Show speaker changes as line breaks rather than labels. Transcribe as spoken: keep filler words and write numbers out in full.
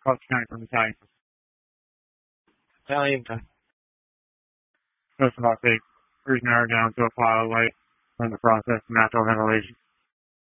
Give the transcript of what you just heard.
Coach County from Italian.
Italian time.
Most of our take, freezing air down to a pile of light from the process of natural ventilation.